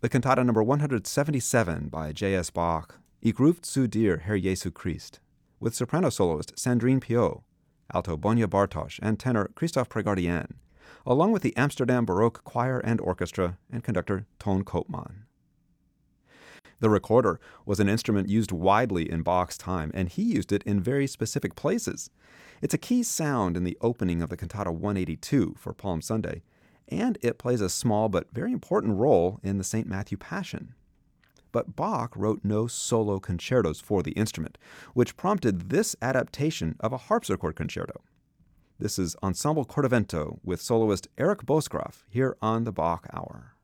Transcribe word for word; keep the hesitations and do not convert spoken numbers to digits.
The cantata number one hundred seventy-seven by J S. Bach, Ich ruf zu dir, Herr Jesu Christ, with soprano soloist Sandrine Piau, alto Bonia Bartosz, and tenor Christophe Prégardien, along with the Amsterdam Baroque Choir and Orchestra and conductor Ton Koopman. The recorder was an instrument used widely in Bach's time, and he used it in very specific places. It's a key sound in the opening of the Cantata one eighty-two for Palm Sunday, and it plays a small but very important role in the Saint Matthew Passion. But Bach wrote no solo concertos for the instrument, which prompted this adaptation of a harpsichord concerto. This is Ensemble Cortovento with soloist Eric Bosgraff here on the Bach Hour.